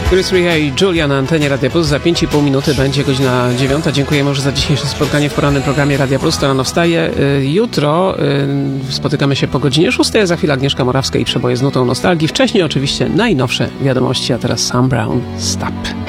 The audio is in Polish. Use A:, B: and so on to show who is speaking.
A: Chris Rea i Julia na antenie Radia Plus. Za 5,5 minuty będzie godzina 9. Dziękuję może za dzisiejsze spotkanie w porannym programie Radia Plus. To rano wstaje. Jutro spotykamy się po godzinie 6. Za chwilę Agnieszka Morawska i Przeboje z nutą nostalgii. Wcześniej oczywiście najnowsze wiadomości, a teraz Sam Brown, Stop.